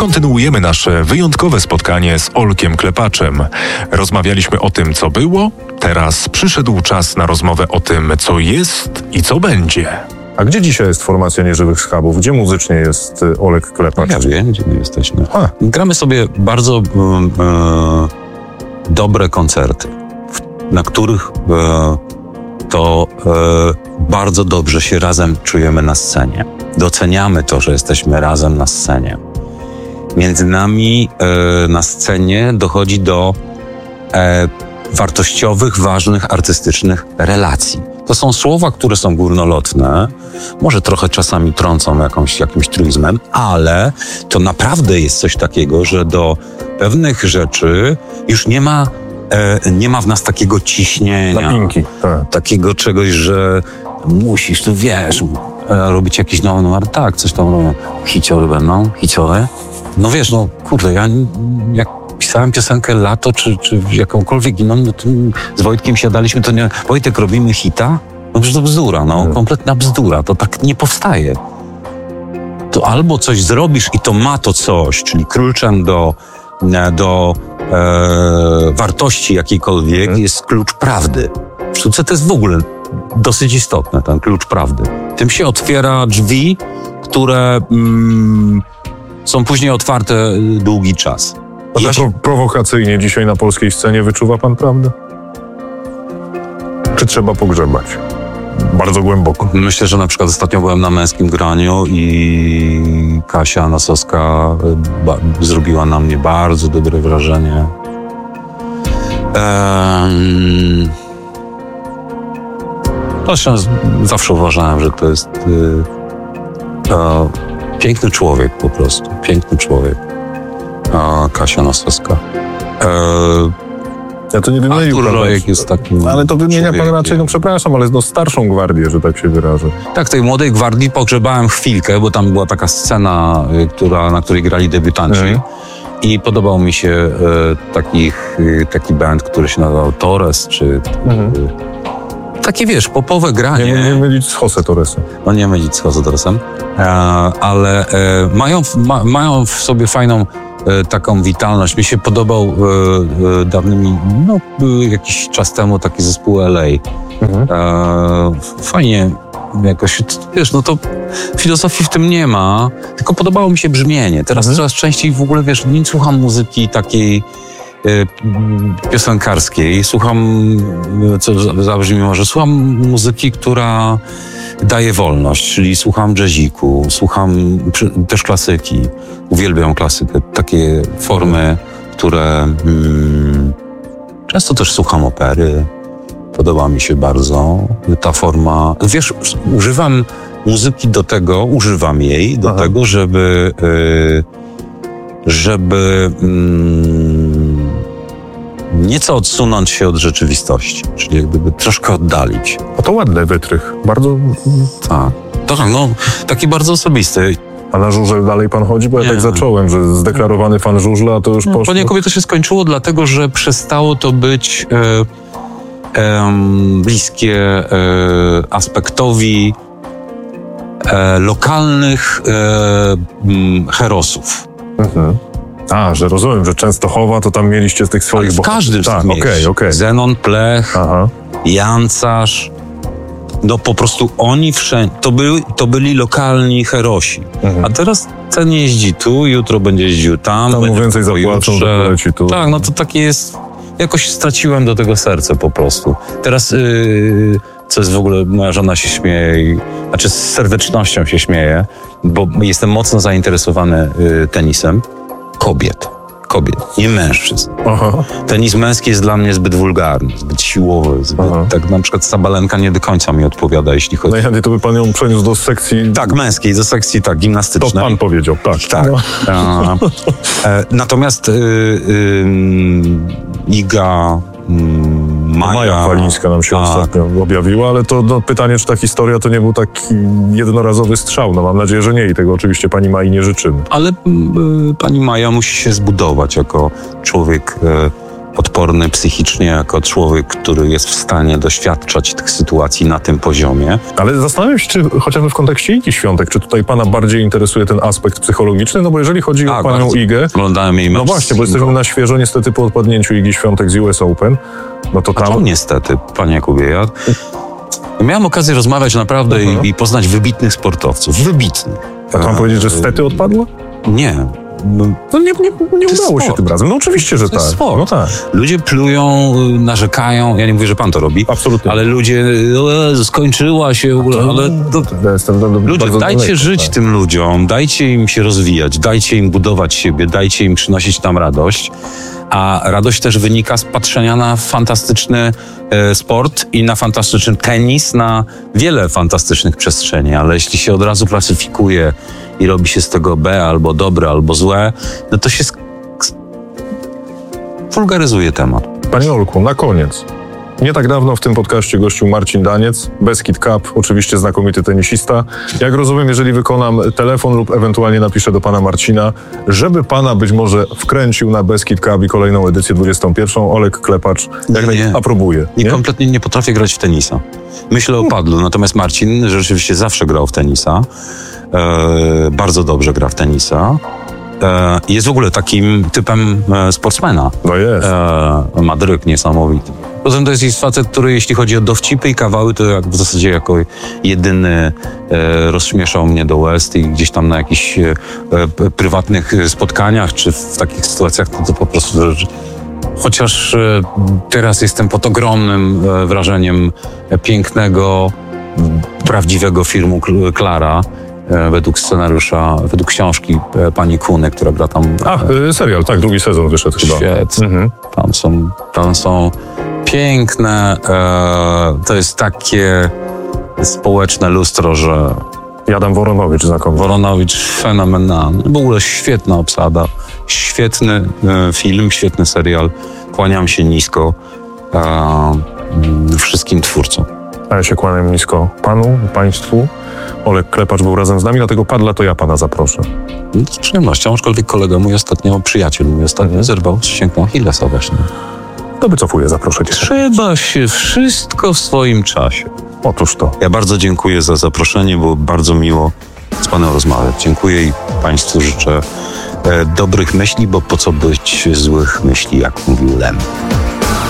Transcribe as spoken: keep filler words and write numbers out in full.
Kontynuujemy nasze wyjątkowe spotkanie z Olkiem Klepaczem. Rozmawialiśmy o tym, co było, teraz przyszedł czas na rozmowę o tym, co jest i co będzie. A gdzie dzisiaj jest formacja Nieżywych Schabów? Gdzie muzycznie jest Olek Klepacz? Ja wiem, gdzie my jesteśmy. A. Gramy sobie bardzo e, dobre koncerty, na których e, to e, bardzo dobrze się razem czujemy na scenie. Doceniamy to, że jesteśmy razem na scenie. Między nami e, na scenie dochodzi do e, wartościowych, ważnych, artystycznych relacji. To są słowa, które są górnolotne, może trochę czasami trącą jakąś, jakimś truizmem, ale to naprawdę jest coś takiego, że do pewnych rzeczy już nie ma, e, nie ma w nas takiego ciśnienia. Napinki, tak. Takiego czegoś, że musisz, tu wiesz, e, robić jakiś nowy numer. Tak, coś tam robią. Hiciory będą, hiciory. No wiesz, no kurde, ja jak pisałem piosenkę Lato, czy, czy jakąkolwiek inną, no to z Wojtkiem siadaliśmy, to nie, Wojtek, robimy hita? No przecież to bzdura, no, kompletna bzdura, to tak nie powstaje. To albo coś zrobisz i to ma to coś, czyli kluczem do, do e, wartości jakiejkolwiek hmm. jest klucz prawdy. W sztuce to jest w ogóle dosyć istotne, ten klucz prawdy. Tym się otwiera drzwi, które mm, są później otwarte długi czas. A tak pro- prowokacyjnie dzisiaj na polskiej scenie wyczuwa pan prawdę? Czy trzeba pogrzebać? Bardzo głęboko. Myślę, że na przykład ostatnio byłem na Męskim Graniu i Kasia Nosowska ba- zrobiła na mnie bardzo dobre wrażenie. Ehm... Zresztą zawsze uważałem, że to jest y, e, piękny człowiek po prostu. Piękny człowiek. A Kasia Nosowska. E, ja to nie wymienił Artur pan. Rojek jest takim. Ale to wymienia człowiekiem. pan raczej, no przepraszam, ale no starszą gwardię, że tak się wyrażę. Tak, tej młodej gwardii pogrzebałem chwilkę, bo tam była taka scena, y, która, na której grali debiutanci. Mhm. I podobał mi się y, takich, y, taki band, który się nazywał Torres, czy mhm. y, takie, wiesz, popowe granie. Nie, nie mylić z Jose Torresem. No nie mylić z Jose Torresem. E, ale e, mają, ma, mają w sobie fajną e, taką witalność. Mi się podobał e, e, dawnymi, no e, jakiś czas temu taki zespół L A. Mhm. E, fajnie jakoś, wiesz, no to filozofii w tym nie ma, tylko podobało mi się brzmienie. Teraz mhm. coraz częściej w ogóle, wiesz, nie słucham muzyki takiej piosenkarskiej. Słucham, co zabrzmi może, słucham muzyki, która daje wolność, czyli słucham jazziku, słucham też klasyki. Uwielbiam klasykę. Takie formy, które hmm, często też słucham opery. Podoba mi się bardzo ta forma. Wiesz, używam muzyki do tego, używam jej do Aha. tego, żeby żeby mm, nieco odsunąć się od rzeczywistości, czyli jak gdyby troszkę oddalić. A to ładny wytrych, bardzo... Tak, tak, no, taki bardzo osobisty. A na żużel dalej pan chodzi? Bo ja Nie. tak zacząłem, że zdeklarowany fan żużla, a to już no, poszło... Poniekąd to się skończyło, dlatego że przestało to być e, e, bliskie e, aspektowi e, lokalnych e, m, herosów. Mhm. A, że rozumiem, że Częstochowa to tam mieliście z tych swoich... Ale w każdym z tak, tych okay, okay. Zenon Plech, Aha. Jancarz, no po prostu oni wszędzie, to, były, to byli lokalni herosi. Mhm. A teraz ten jeździ tu, jutro będzie jeździł tam. Tam mu więcej zapłacą, to leci tu. Tak, no to takie jest, jakoś straciłem do tego serce po prostu. Teraz, yy, co jest w ogóle, moja żona się śmieje, i, znaczy z serdecznością się śmieje, bo jestem mocno zainteresowany yy, tenisem. Kobiet. Kobiet, nie mężczyzn. Aha. Tenis męski jest dla mnie zbyt wulgarny, zbyt siłowy. Zbyt, tak na przykład Sabalenka nie do końca mi odpowiada, jeśli chodzi... Najchętniej to by pan ją przeniósł do sekcji... Tak, męskiej, do sekcji tak gimnastycznej. To pan powiedział, tak. Tak. No. A, e, natomiast y, y, Iga... Maja, Maja Falińska nam się tak. ostatnio objawiła, ale to no, pytanie, czy ta historia to nie był taki jednorazowy strzał. No mam nadzieję, że nie i tego oczywiście pani Mai nie życzymy. Ale y, pani Maja musi się zbudować jako człowiek odporny psychicznie jako człowiek, który jest w stanie doświadczać tych sytuacji na tym poziomie. Ale zastanawiam się, czy chociażby w kontekście Igi Świątek, czy tutaj pana bardziej interesuje ten aspekt psychologiczny? No bo jeżeli chodzi Tak, o panią bardzo. Igę... Oglądałem jej No mecz właśnie, z bo jesteśmy Ingą. na świeżo niestety po odpadnięciu Igi Świątek z U S Open. No to A tam... to niestety, panie Jakubie, ja miałem okazję rozmawiać naprawdę Mhm. i, i poznać wybitnych sportowców. Wybitnych. A to mam powiedzieć, że stety odpadło? Nie. No, No nie, nie, nie To jest udało się sport. tym razem. No oczywiście, że To jest tak. sport. No tak. Ludzie plują, y, narzekają. Ja nie mówię, że pan to robi. Absolutnie. Ale ludzie, e, skończyła się, ale to, Ja jestem do, do, ludzie, bardzo dajcie daleko, żyć tak. tym ludziom, dajcie im się rozwijać, dajcie im budować siebie, dajcie im przynosić tam radość. A radość też wynika z patrzenia na fantastyczny e, sport i na fantastyczny tenis, na wiele fantastycznych przestrzeni. Ale jeśli się od razu klasyfikuje i robi się z tego B albo dobre, albo złe, no to się sk- sk- wulgaryzuje temat. Panie Olku, na koniec. Nie tak dawno w tym podcaście gościł Marcin Daniec, Beskid Cup, oczywiście znakomity tenisista. Jak rozumiem, jeżeli wykonam telefon lub ewentualnie napiszę do pana Marcina, żeby pana być może wkręcił na Beskid Cup i kolejną edycję dwudziestą pierwszą, Olek Klepacz jak Nie. naj... aprobuje. Nie, Nie? kompletnie nie potrafię grać w tenisa. Myślę o padlu, natomiast Marcin rzeczywiście zawsze grał w tenisa. E, bardzo dobrze gra w tenisa. E, jest w ogóle takim typem e, sportsmena. No jest. E, ma dryg niesamowity. Poza tym to jest facet, który jeśli chodzi o dowcipy i kawały, to jak w zasadzie jako jedyny e, rozśmieszał mnie do łez i gdzieś tam na jakichś e, p- prywatnych spotkaniach, czy w takich sytuacjach, to, to po prostu... Że, chociaż e, teraz jestem pod ogromnym e, wrażeniem e, pięknego, m, prawdziwego filmu Kl- Klara, e, według scenariusza, według książki e, pani Kuny, która gra tam. Ach, y, serial, tak, drugi sezon wyszedł chyba. Świetnie. Mhm. Tam są, tam są piękne, e, to jest takie społeczne lustro, że Jadam Woronowicz, znakomity. Woronowicz fenomenalny. W ogóle świetna obsada, świetny e, film, świetny serial. Kłaniam się nisko e, m, wszystkim twórcom. A ja się kłaniam nisko panu, państwu. Olek Klepacz był razem z nami, dlatego padla to ja pana zaproszę. No, z przyjemnością, aczkolwiek kolega mój ostatnio, przyjaciel mój ostatnio Mhm. zerwał z księgą Achillesa właśnie. To wycofuję, zaproszę cię. Trzeba się wszystko w swoim czasie. Otóż to. Ja bardzo dziękuję za zaproszenie, było bardzo miło z panem rozmawiać. Dziękuję i państwu życzę e, dobrych myśli, bo po co być złych myśli, jak mówił Lem.